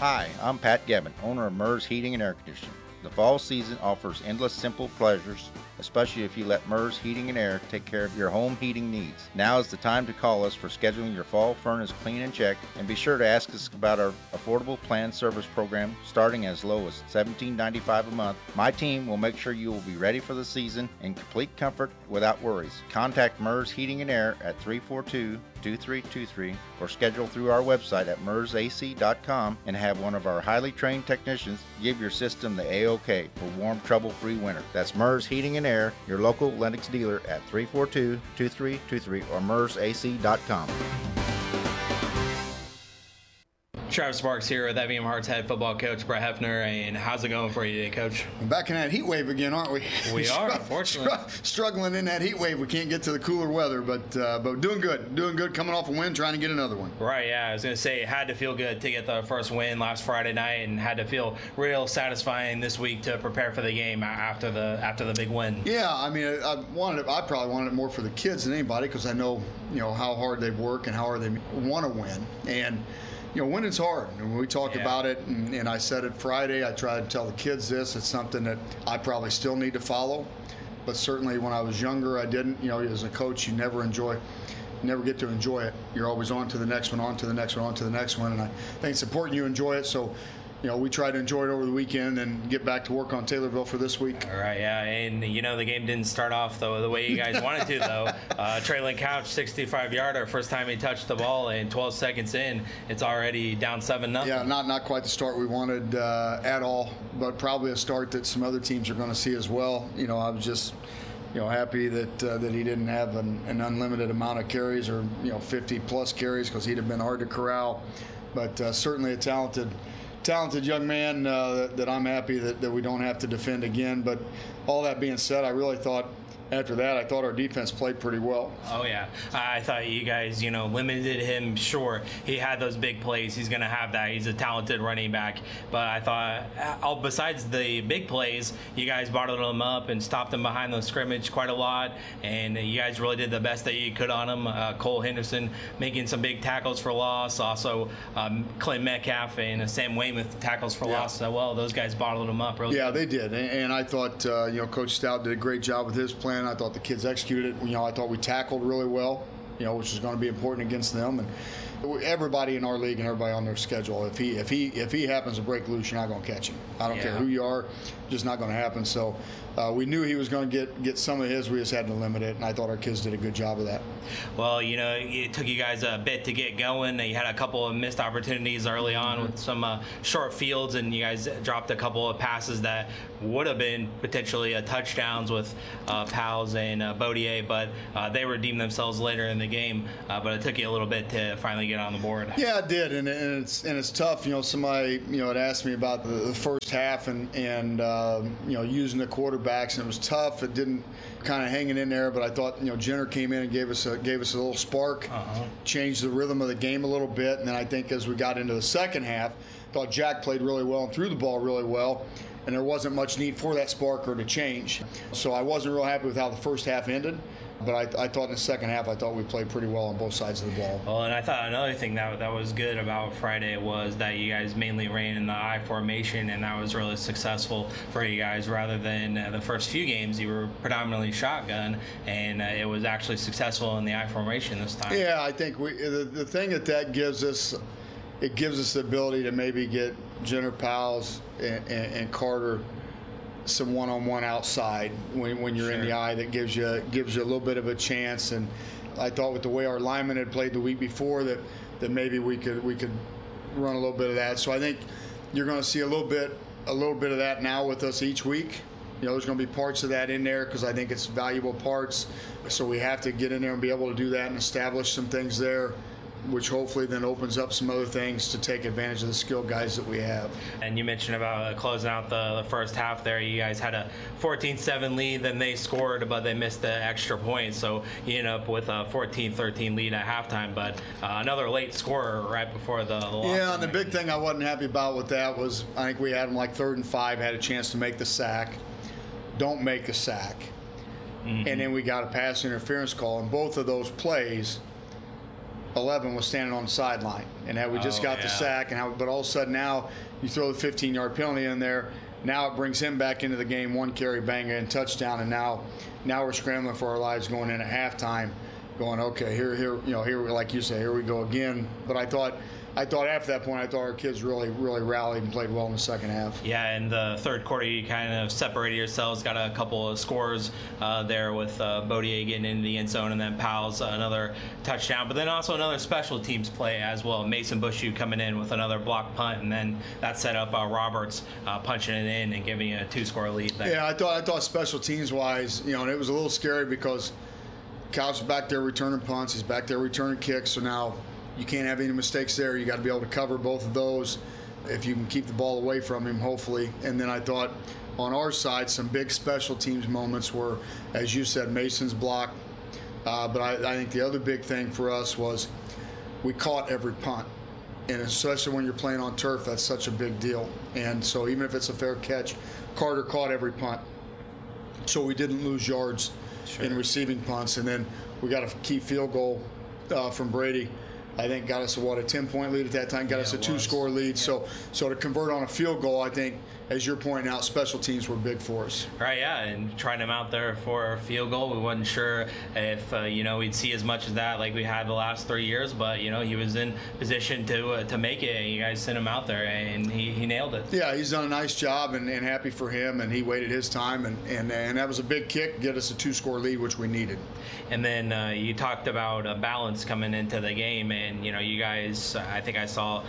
Hi, I'm Pat Gavin, owner of MERS Heating and Air Conditioning. The fall season offers endless simple pleasures, especially if you let MERS Heating and Air take care of your home heating needs. Now is the time to call us for scheduling your fall furnace clean and check, and be sure to ask us about our affordable planned service program starting as low as $17.95 a month. My team will make sure you will be ready for the season in complete comfort without worries. Contact MERS Heating and Air at 342-2323 or schedule through our website at mersac.com and have one of our highly trained technicians give your system the A-OK for warm, trouble-free winter. That's MERS Heating and Air, your local Lennox dealer at 342-2323 or mersac.com. Travis Sparks here with Effingham Hearts head football coach Brett Hefner, and how's it going for you today, Coach? We're back in that heat wave again, aren't we? We are, unfortunately. Struggling in that heat wave. We can't get to the cooler weather, but doing good, coming off a win, trying to get another one. Right, yeah, I was going to say it had to feel good to get the first win last Friday night, and had to feel real satisfying this week to prepare for the game after the big win. Yeah, I mean, I probably wanted it more for the kids than anybody, because I know how hard they work and how hard they want to win. And winning's hard. And when we talked about it, and I said it Friday, I tried to tell the kids this. It's something that I probably still need to follow. But certainly when I was younger, I didn't. As a coach, you never get to enjoy it. You're always on to the next one, on to the next one, on to the next one. And I think it's important you enjoy it. So, we try to enjoy it over the weekend and get back to work on Taylorville for this week. All right, yeah, and the game didn't start off the way you guys wanted to, though. Traylon Couch, 65-yarder, first time he touched the ball, and 12 seconds in, it's already down 7-0. Yeah, not quite the start we wanted at all, but probably a start that some other teams are going to see as well. I was just happy that he didn't have an unlimited amount of carries or 50-plus carries, because he'd have been hard to corral. But certainly a talented young man that I'm happy that we don't have to defend again. But all that being said, I really thought after that, our defense played pretty well. Oh, yeah. I thought you guys, limited him. Sure, he had those big plays. He's going to have that. He's a talented running back. But I thought, besides the big plays, you guys bottled him up and stopped him behind the scrimmage quite a lot. And you guys really did the best that you could on him. Cole Henderson making some big tackles for loss. Also, Clint Metcalf and Sam Weymouth tackles for loss as well. Those guys bottled him up really good. They did. And I thought, Coach Stout did a great job with his plan. I thought the kids executed it. I thought we tackled really well, which is going to be important against them. And everybody in our league and everybody on their schedule, if he happens to break loose, you're not going to catch him. I don't care who you are, just not going to happen. So we knew he was going to get some of his. We just had to limit it, and I thought our kids did a good job of that. Well, it took you guys a bit to get going. You had a couple of missed opportunities early on with some short fields, and you guys dropped a couple of passes that would have been potentially touchdowns with Powles and Baudier, but they redeemed themselves later in the game. But it took you a little bit to finally get on the board. Yeah, it did, and it's tough. Somebody had asked me about the first half and using the quarterbacks, and it was tough. It didn't kind of hanging in there, but I thought Jenner came in and gave us a little spark, changed the rhythm of the game a little bit, and then I think as we got into the second half, I thought Jack played really well and threw the ball really well, and there wasn't much need for that spark or to change. So I wasn't real happy with how the first half ended. But I thought in the second half, we played pretty well on both sides of the ball. Well, and I thought another thing that was good about Friday was that you guys mainly ran in the I formation, and that was really successful for you guys rather than the first few games. You were predominantly shotgun, and it was actually successful in the I formation this time. Yeah, I think the thing that gives us, it gives us the ability to maybe get Jenner, Powles, and Carter some one-on-one outside when you're in the eye. That gives you a little bit of a chance. And I thought with the way our linemen had played the week before that maybe we could run a little bit of that. So I think you're going to see a little bit of that now with us each week. There's going to be parts of that in there because I think it's valuable parts. So we have to get in there and be able to do that and establish some things there, which hopefully then opens up some other things to take advantage of the skilled guys that we have. And you mentioned about closing out the first half there. You guys had a 14-7 lead, then they scored, but they missed the extra point. So you end up with a 14-13 lead at halftime, but another late scorer right before the loss. Yeah, and the big thing I wasn't happy about with that was I think we had them like 3rd and 5, had a chance to make the sack. Don't make the sack. And then we got a pass interference call. And both of those plays, 11 was standing on the sideline. and how we just got the sack, and how, but all of a sudden now you throw the 15-yard penalty in there. Now it brings him back into the game, 1 carry, bang, and touchdown, and now we're scrambling for our lives going in at halftime, going, okay, here, like you say, here we go again. But I thought after that point, I thought our kids really rallied and played well in the second half. Yeah, in the third quarter, you kind of separated yourselves, got a couple of scores there with Bodier getting into the end zone, and then Powell's another touchdown. But then also another special teams play as well. Mason Bushu coming in with another block punt, and then that set up Roberts punching it in and giving you a 2-score lead there. Yeah, I thought special teams-wise, and it was a little scary because Couch is back there returning punts. He's back there returning kicks, so now you can't have any mistakes there. You got to be able to cover both of those if you can keep the ball away from him, hopefully. And then I thought on our side, some big special teams moments were, as you said, Mason's block. But I think the other big thing for us was we caught every punt. And especially when you're playing on turf, that's such a big deal. And so even if it's a fair catch, Carter caught every punt. So we didn't lose yards in receiving punts. And then we got a key field goal from Brady. I think got us a 10-point lead at that time, got us a 2-score lead. Yeah. So to convert on a field goal, I think, as you're pointing out, special teams were big for us. Right, yeah, and trying him out there for a field goal. We wasn't sure if we'd see as much as that like we had the last 3 years, but he was in position to make it. And you guys sent him out there, and he nailed it. Yeah, he's done a nice job, and happy for him. And he waited his time, and that was a big kick, get us a 2-score lead, which we needed. And then you talked about a balance coming into the game, and you guys, I think I saw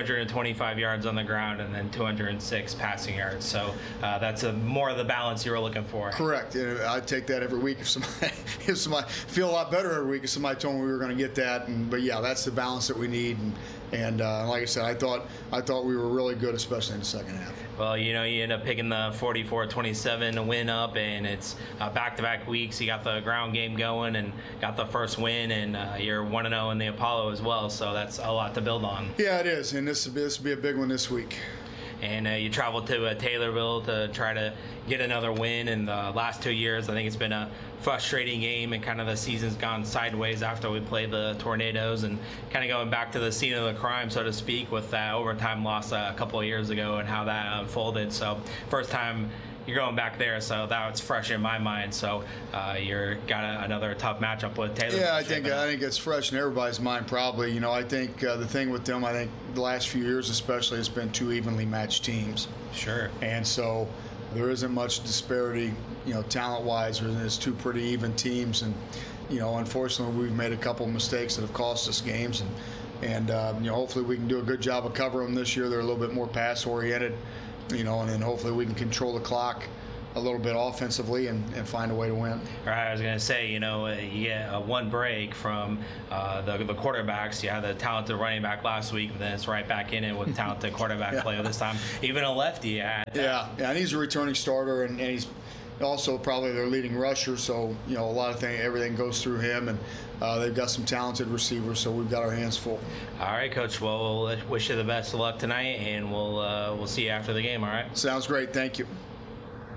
225 yards on the ground and then 206 passing yards. So that's more of the balance you were looking for. Correct. I'd take that every week if somebody feel a lot better every week if somebody told me we were going to get that. But yeah, that's the balance that we need. And like I said, I thought we were really good, especially in the second half. Well, you end up picking the 44-27 win up, and it's back-to-back weeks. You got the ground game going and got the first win, and you're 1-0 in the Apollo as well. So that's a lot to build on. Yeah, it is, and this will be a big one this week. And you traveled to Taylorville to try to get another win. In the last 2 years, I think it's been a frustrating game, and kind of the season's gone sideways after we played the Tornadoes, and kind of going back to the scene of the crime, so to speak, with that overtime loss a couple of years ago and how that unfolded. So first time you're going back there, so that's fresh in my mind. So you're got another tough matchup with Taylor. Yeah, I think it's fresh in everybody's mind probably. I think the thing with them, I think the last few years especially, it's been 2 evenly matched teams. Sure. And so there isn't much disparity, talent-wise. It's 2 pretty even teams, and unfortunately we've made a couple of mistakes that have cost us games, and hopefully we can do a good job of covering them this year. They're a little bit more pass-oriented. And then hopefully we can control the clock a little bit offensively and find a way to win. All right, I was going to say, you get one break from the quarterbacks. You had the talented running back last week, but then it's right back in it with talented quarterback play this time. Even a lefty at that. Yeah, and he's a returning starter, and he's also probably their leading rusher. So, a lot of everything goes through him, and they've got some talented receivers, so we've got our hands full. All right, Coach. Well, we'll wish you the best of luck tonight, and we'll see you after the game, all right? Sounds great. Thank you.